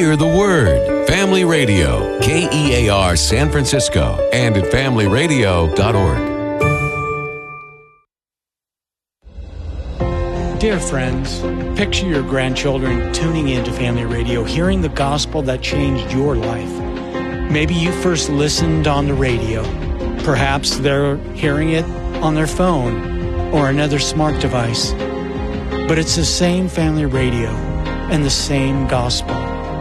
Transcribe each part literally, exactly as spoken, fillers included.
Hear the Word. Family Radio, K E A R San Francisco, and at family radio dot org. Dear friends, picture your grandchildren tuning into Family Radio, hearing the gospel that changed your life. Maybe you first listened on the radio. Perhaps they're hearing it on their phone or another smart device. But it's the same Family Radio and the same gospel.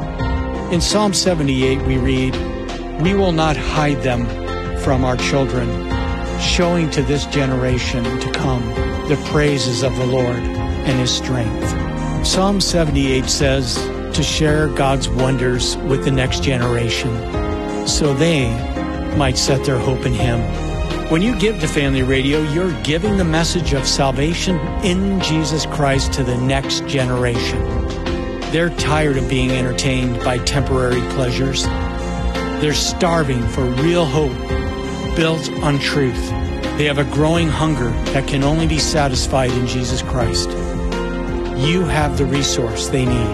In Psalm seventy-eight we read, "We will not hide them from our children, showing to this generation to come the praises of the Lord and His strength." Psalm seventy-eight says to share God's wonders with the next generation so they might set their hope in Him. When you give to Family Radio, you're giving the message of salvation in Jesus Christ to the next generation. They're tired of being entertained by temporary pleasures. They're starving for real hope built on truth. They have a growing hunger that can only be satisfied in Jesus Christ. You have the resource they need.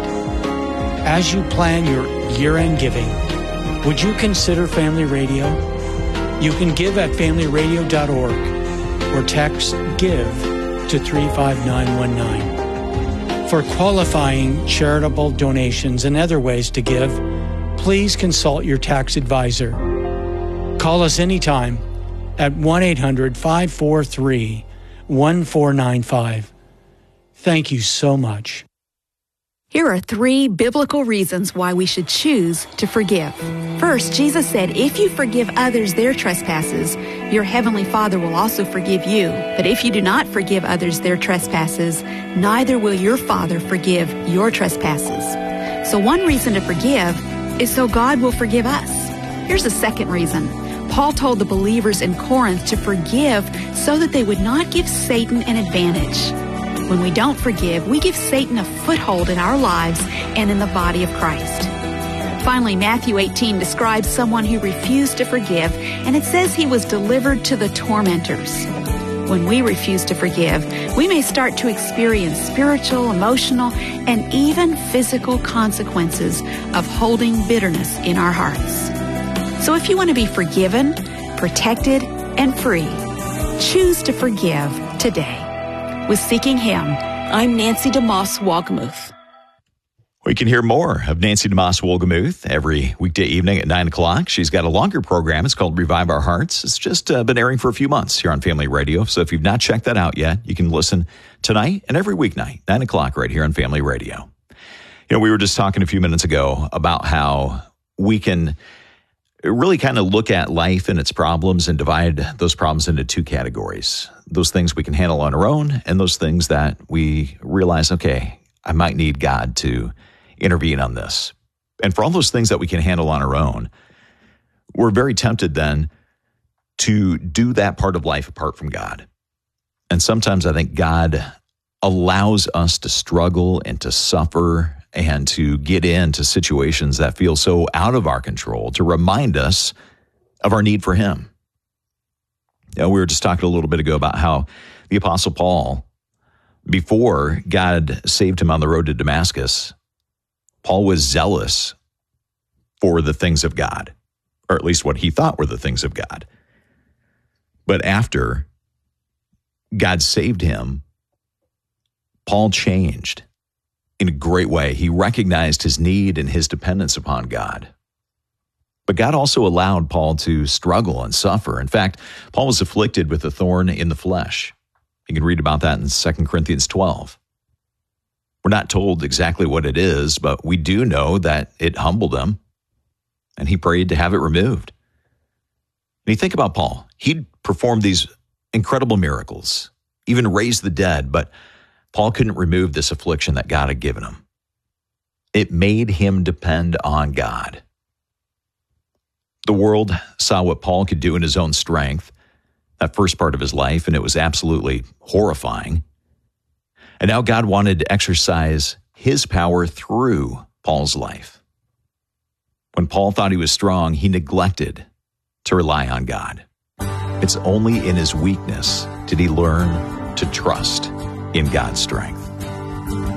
As you plan your year-end giving, would you consider Family Radio? You can give at family radio dot org or text GIVE to three five nine one nine. For qualifying charitable donations and other ways to give, please consult your tax advisor. Call us anytime at one eight hundred five four three one four nine five. Thank you so much. Here are three biblical reasons why we should choose to forgive. First, Jesus said, if you forgive others their trespasses, your heavenly Father will also forgive you. But if you do not forgive others their trespasses, neither will your Father forgive your trespasses. So one reason to forgive is so God will forgive us. Here's a second reason. Paul told the believers in Corinth to forgive so that they would not give Satan an advantage. When we don't forgive, we give Satan a foothold in our lives and in the body of Christ. Finally, Matthew eighteen describes someone who refused to forgive, and it says he was delivered to the tormentors. When we refuse to forgive, we may start to experience spiritual, emotional, and even physical consequences of holding bitterness in our hearts. So if you want to be forgiven, protected, and free, choose to forgive today. With Seeking Him, I'm Nancy DeMoss Wolgemuth. We can hear more of Nancy DeMoss Wolgemuth every weekday evening at nine o'clock. She's got a longer program. It's called Revive Our Hearts. It's just uh, been airing for a few months here on Family Radio. So if you've not checked that out yet, you can listen tonight and every weeknight, nine o'clock right here on Family Radio. You know, we were just talking a few minutes ago about how we can really kind of look at life and its problems and divide those problems into two categories. Those things we can handle on our own and those things that we realize, okay, I might need God to intervene on this. And for all those things that we can handle on our own, we're very tempted then to do that part of life apart from God. And sometimes I think God allows us to struggle and to suffer and to get into situations that feel so out of our control to remind us of our need for Him. You know, we were just talking a little bit ago about how the Apostle Paul, before God saved him on the road to Damascus, Paul was zealous for the things of God, or at least what he thought were the things of God. But after God saved him, Paul changed in a great way. He recognized his need and his dependence upon God. But God also allowed Paul to struggle and suffer. In fact, Paul was afflicted with a thorn in the flesh. You can read about that in Second Corinthians twelve. We're not told exactly what it is, but we do know that it humbled him, and he prayed to have it removed. And you think about Paul. He'd performed these incredible miracles, even raised the dead, but Paul couldn't remove this affliction that God had given him. It made him depend on God. The world saw what Paul could do in his own strength, that first part of his life, and it was absolutely horrifying. And now God wanted to exercise His power through Paul's life. When Paul thought he was strong, he neglected to rely on God. It's only in his weakness did he learn to trust in God's strength.